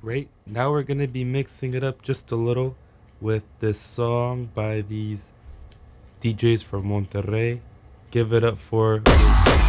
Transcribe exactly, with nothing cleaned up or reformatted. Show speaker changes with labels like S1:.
S1: Great. Now we're gonna be mixing it up just a little with this song by these D Js from Monterrey. Give it up for